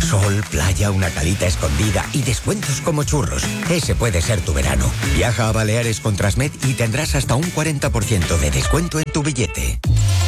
Sol, playa, una calita escondida y descuentos como churros. Ese puede ser tu verano. Viaja a Baleares con Transmed y tendrás hasta un 40% de descuento en tu billete.